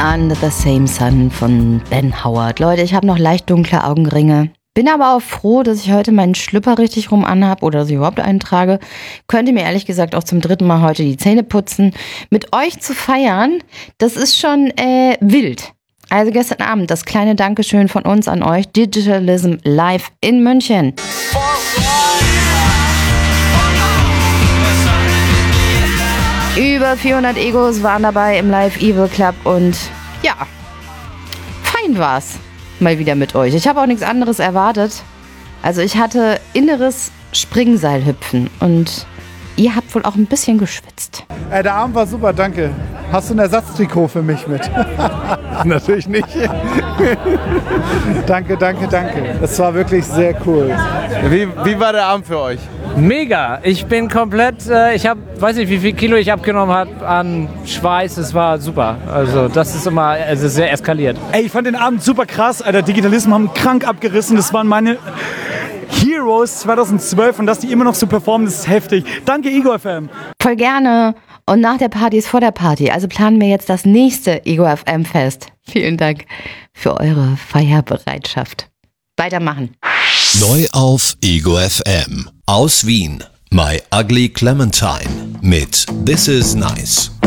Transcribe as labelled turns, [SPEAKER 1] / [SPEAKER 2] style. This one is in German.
[SPEAKER 1] Under the Same Sun von Ben Howard. Leute, ich habe noch leicht dunkle Augenringe. Bin aber auch froh, dass ich heute meinen Schlüpper richtig rum anhab oder dass ich überhaupt einen trage. Könnte mir ehrlich gesagt auch zum 3. Mal heute die Zähne putzen. Mit euch zu feiern, das ist schon wild. Also gestern Abend das kleine Dankeschön von uns an euch. Digitalism live in München. Über 400 Egos waren dabei im Live Evil Club und ja, fein war's mal wieder mit euch. Ich habe auch nichts anderes erwartet. Also ich hatte inneres Springseilhüpfen und ihr habt wohl auch ein bisschen geschwitzt.
[SPEAKER 2] Der Abend war super, danke. Hast du ein Ersatztrikot für mich mit? Natürlich nicht. Danke. Es war wirklich sehr cool.
[SPEAKER 3] Wie war der Abend für euch?
[SPEAKER 4] Mega! Ich bin komplett, weiß nicht, wie viel Kilo ich abgenommen habe an Schweiß. Es war super. Also das ist immer sehr eskaliert.
[SPEAKER 5] Ey, ich fand den Abend super krass. Alter, Digitalism haben krank abgerissen. Das waren meine Heroes 2012 und dass die immer noch so performen, das ist heftig. Danke, Ego FM.
[SPEAKER 1] Voll gerne. Und nach der Party ist vor der Party. Also planen wir jetzt das nächste Ego FM Fest. Vielen Dank für eure Feierbereitschaft. Weitermachen.
[SPEAKER 6] Neu auf Ego FM. Aus Wien. My Ugly Clementine mit This Is Nice.